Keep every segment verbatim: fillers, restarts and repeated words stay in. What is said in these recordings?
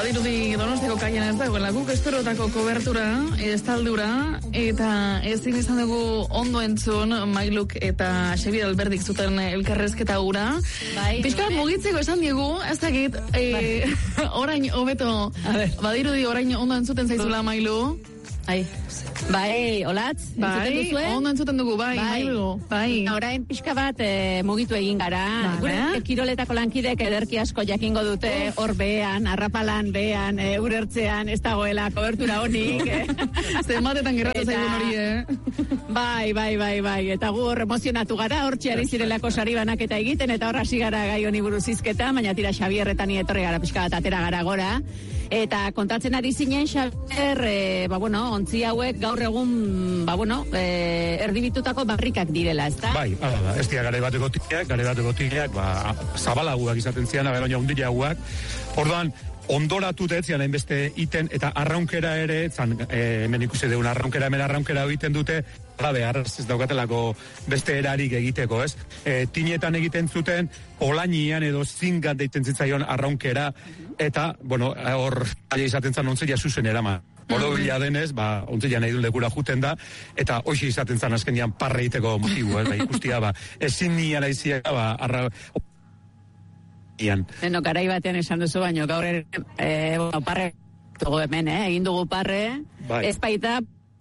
badirudi Donostiako kaian ez dagoela, guk esperotako kobertura, estaldura, eta ezin izan dugu ondo entzun Mailuk eta Xabier Alberdik zuten elkarrezketa ura. Bai, Piskat mugitzeko esan diegu, ez dakit, e, orain hobeto, badirudi orain ondo entzuten zaizula Mailu. Ai. Bai, olatz, entzuten duzue? Ondo entzuten dugu, bai, bai. Mailu, bai. Orain pixka bat e, mugitu egin gara. Gure kiroletako lankidek ederki asko jakingo dute hor behan, arrapalan behan, e, urertzean, ez dagoela kobertura honik. Eh? Zenbatetan gerratu zaigun hori, eh? Bai, bai, bai, bai. Eta gu hor emozionatu gara, hor txiari zirelako sari banaketa egiten, eta hor hasi gara gai honi buruz izketa, baina tira Xabierretan etorri gara pixka bat atera gara gora. Eta kontatzen ari zinen, Xabier, e, ba, bueno, ontzi hauek gaur egun, ba, bueno, e, erdibitutako barrikak direla, ezta? Bai, hala da, ez dira gare bateko tileak, gare bateko tileak, ba, zabalaguak izaten zian, baina ondilaguak. Orduan, ondoratu detzian hainbeste iten, eta arraunkera ere, zan, e, hemen ikusi deun arraunkera, hemen arraunkera egiten dute, gabe, arraz ez daukatelako beste erarik egiteko, ez? E, tinetan egiten zuten, olainian edo zingat deiten zitzaion arraunkera, eta, bueno, hor, aia izaten zan ontzila zuzen erama. Oro bila denez, ba, ontzila nahi duen lekura juten da, eta hoxe izaten zan azkenian parre egiteko motibu, ez? Ba, ikustia, ba, ezin nian aizia, ba, arra... Ian. Beno, garai batean esan duzu, baino, gaur ere, e, bueno, parre, dugu hemen, eh? Egin dugu parre, bai. Ez baita,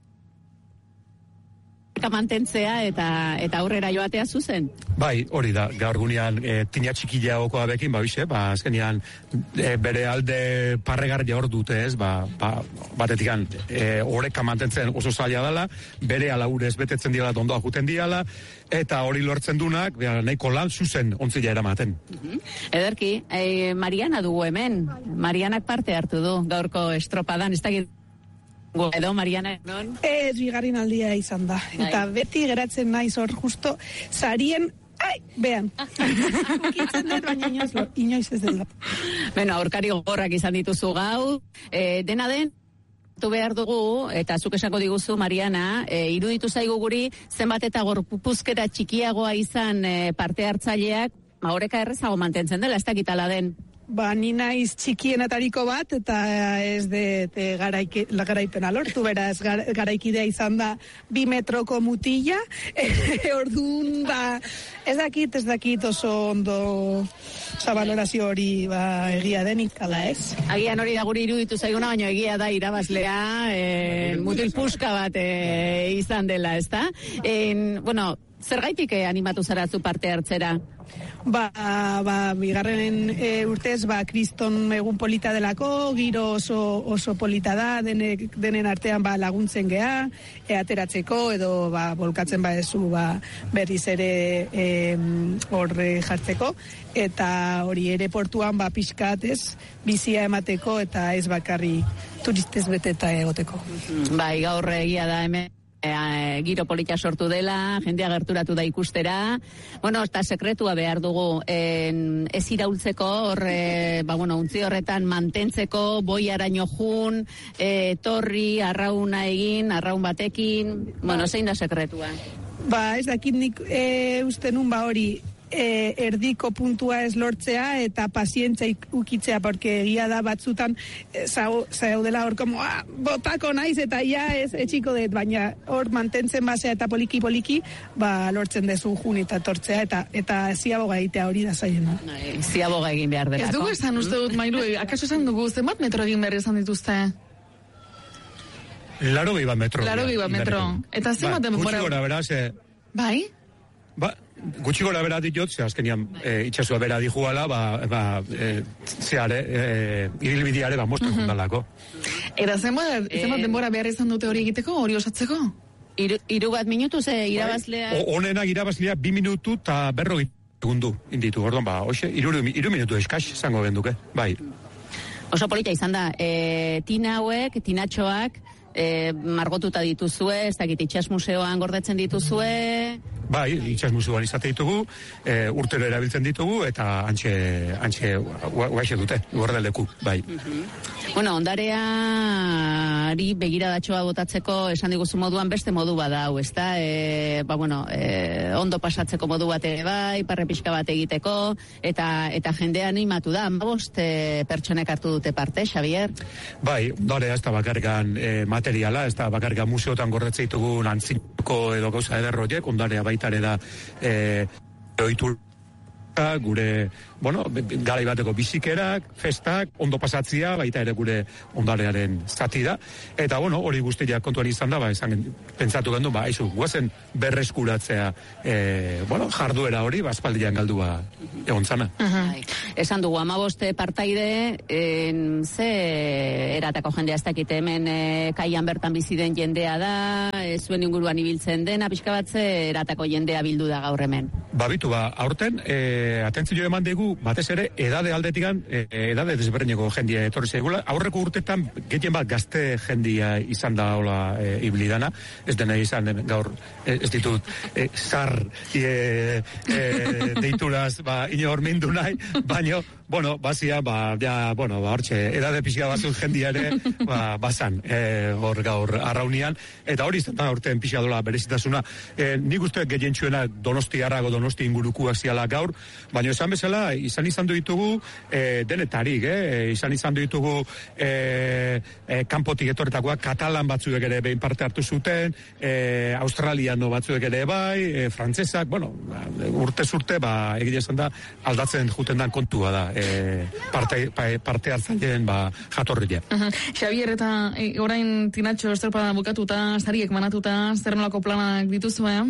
mantentzea eta eta aurrera joatea zuzen. Bai, hori da, gaur gunean e, tina txikila okoa bekin, ba, bixe, ba, azkenean e, bere alde parregarria hor dute, ez, ba, ba batetikan, e, horreka mantentzen oso zaila dela, bere ala urez betetzen diala, ondoa juten diala, eta hori lortzen dunak, bera, nahiko lan zuzen ontzila eramaten. Uh-huh. Ederki, e, Mariana dugu hemen, Marianak parte hartu du, gaurko estropadan, ez dakit, edo, Mariana, non? Ez, bigarren aldia izan da. Ai. Eta beti geratzen naiz hor justo, sarien, ai, behan. Ukitzen dut, baina inoiz, inoiz ez dela. Beno, aurkari gogorrak izan dituzu gau. E, dena den, tu behar dugu, eta zuk esako diguzu, Mariana, e, iruditu zaigu guri, zenbat eta gorpuzkera txikiagoa izan e, parte hartzaileak, ma horreka errezago mantentzen dela, ez dakitala den. Ba, ni naiz txikienatariko bat, eta ez de, de garaike, la garaipena lortu, beraz, gar, garaikidea izan da bi metroko mutila, e, orduan, ba, ez dakit, ez dakit oso ondo zabalorazio hori, ba, egia denik, ala ez? Agian hori da guri iruditu zaiguna, baina egia da irabazlea, e, mutil puska bat e, izan dela, ez da? E, bueno, zergaitik eh, animatu zara zu parte hartzera? Ba, ba, bigarren e, urtez, ba, kriston egun polita delako, giro oso, oso polita da, denek, denen artean ba, laguntzen gea, e, ateratzeko, edo ba, bolkatzen ba ezu ba, berriz ere e, horre jartzeko, eta hori ere portuan ba, pixkatez, bizia emateko, eta ez bakarri turistez beteta egoteko. Bai, gaur egia da hemen. E, giro polita sortu dela, jendea gerturatu da ikustera, bueno, eta sekretua behar dugu, en, ez iraultzeko, hor, e, ba, bueno, untzi horretan mantentzeko, boi araño jun, e, torri, arrauna egin, arraun batekin, bueno, zein da sekretua? Ba, ez dakit nik e, uste nun ba hori, E, erdiko puntua ez lortzea eta pazientzia ukitzea, porque egia da batzutan e, zaudela hor como, ah, botako naiz eta ja ez etxiko dut, baina hor mantentzen basea eta poliki-poliki, ba lortzen dezu jun eta tortzea, eta eta ziaboga egitea hori da zaiena. Ziaboga egin behar delako. Ez dugu esan uste dut, Mailu, akaso esan dugu, zenbat metro egin behar izan dituzte? Laro gehi bat metro. Laro gehi bat metro. Eta zenbat denbora? Gutxi gora, beraz, e... Bai? Ba, gutxi gora bera ditot, ze azkenian e, itxasua bera dijuala, ba, ba e, zeare, e, ibilbideare, ba, mostra uh-huh. jundalako. Eta zenbat e... denbora behar izan dute hori egiteko, hori osatzeko? Iru, iru bat minutu, ze irabazlea... O, onenak irabazlea bi minutu eta berrogei segundu inditu, orduan, ba, hoxe, iru, iru minutu eskaz, zango benduke, bai. Oso polita izan da, e, tina hauek, tinatxoak, e, margotuta dituzue, ez dakit itxas museoan gordetzen dituzue... Bai, itsas museoan izate ditugu, e, urtero erabiltzen ditugu, eta antxe, antxe guaixe dute, gordeleku, bai. Uh-huh. Bueno, ondareari begiradatxoa botatzeko esan diguzu moduan beste modu badau, ezta? E, ba, bueno, e, ondo pasatzeko modu bat ere bai, parre pixka bat egiteko, eta eta jendea animatu da, amabost e, pertsonek hartu dute parte, Xavier? Bai, ondarea ez da bakarrikan e, materiala, ez da bakarrikan museotan gorretze ditugu antzinko edo gauza ederroiek, ondarea baitare da e, oitur gure, bueno, garai bateko bizikerak, festak, ondo pasatzia, baita ere gure ondarearen zati da. Eta, bueno, hori guztia kontuan izan da, ba, esan, pentsatu gendu, ba, aizu, guazen berreskuratzea, e, bueno, jarduera hori, ba, espaldian galdua egon zana. Uh-huh. Esan dugu, amaboste partaide, en, ze eratako jendea ez dakite hemen e, kaian bertan bizi den jendea da, e, zuen inguruan ibiltzen dena, pixka bat ze eratako jendea bildu da gaur hemen? Babitu, ba, aurten, e, atentzio eman dugu, batez ere, edade aldetikan, e, edade desberdineko jendia etorri zaigula. Aurreko urtetan, gehien bat gazte jendia izan da hola e, ibilidana, ez dena izan den, gaur, e, ez ditut, e, zar e, e, deituraz, ba, inor mindu nahi, baino, bueno, bazia, ba, ja, bueno, ba, hortxe, edade pixka batzuk jendia ere, ba, bazan, e, hor gaur arraunian, eta hori izan da urtean pixka dola berezitasuna. E, nik uste gehien txuena Donosti Arrago, Donosti ingurukuak ziala gaur, baina esan bezala, izan izan ditugu e, denetarik, eh? izan izan ditugu e, e, kanpotik etorretakoak, katalan batzuek ere behin parte hartu zuten, e, australiano batzuek ere bai, e, frantzesak, bueno, urte zurte, ba, egia esan da, aldatzen juten dan kontua da, e, parte, parte hartzaileen ba, jatorria. Uh-huh. Xavier, eta e, orain Tinatxo estropada bukatuta, zariek manatuta, zer nolako planak dituzu, eh?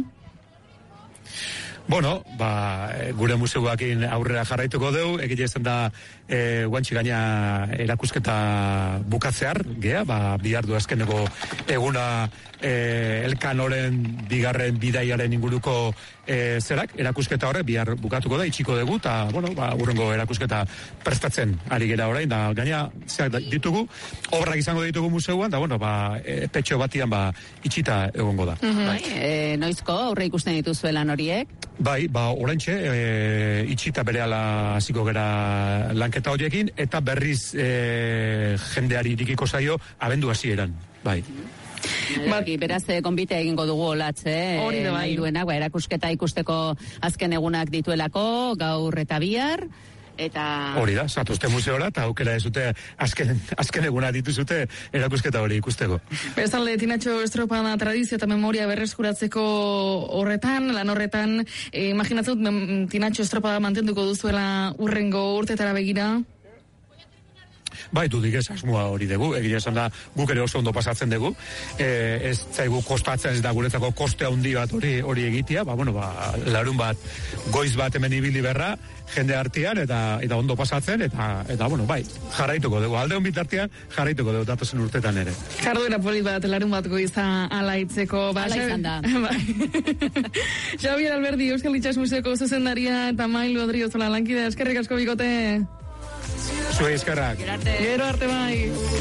Bueno, ba, gure museuakin aurrera jarraituko dugu, egia izan da e, guantxi gaina erakusketa bukatzear, gea, ba, bihar du azkeneko eguna e, Elkanoren bigarren bidaiaren inguruko e, zerak, erakusketa horre, bihar bukatuko da, itxiko dugu, eta, bueno, ba, urrengo erakusketa prestatzen ari gera orain, da, gaina, zeak ditugu, obrak izango ditugu museuan, da, bueno, ba, e, petxo batian, ba, itxita egongo da. Uh-huh. Bai, e, noizko, aurre ikusten dituzuelan horiek? Bai, ba, oraintxe, e, itxita berehala hasiko gera lanketa horiekin, eta berriz e, jendeari irikiko zaio abendu hasieran, bai. Baki, beraz, konbite egingo dugu olatz, eh? Hori da bai. Duena, ba, erakusketa ikusteko azken egunak dituelako, gaur eta bihar. Eta... Hori da, zatuzte museora, eta aukera ez dute azken, azken eguna dituzute erakusketa hori ikusteko. Bestalde, Tinatxo estropada tradizio eta memoria berreskuratzeko horretan, lan horretan, eh, imaginatzen dut Tinatxo estropada mantenduko duzuela urrengo urtetara begira? Bai, dudik ez asmoa hori dugu, egia esan da guk ere oso ondo pasatzen dugu, e, ez zaigu kostatzen, ez da guretzako koste handi bat hori hori egitea, ba, bueno, ba, larun bat, goiz bat hemen ibili berra, jende artean, eta eta ondo pasatzen, eta, eta bueno, bai, jarraituko dugu, alde hon bitartean jarraituko dugu datozen urtetan ere. Jarduera polit bat, larun bat goiza ala itzeko. Ba, ala izan da. Xavier Alberdi, Euskal Itsas Museoko zuzendaria, eta Mailu Odriozola lankide, eskerrik asko bikote. Zue eskerrak. Gero arte bai.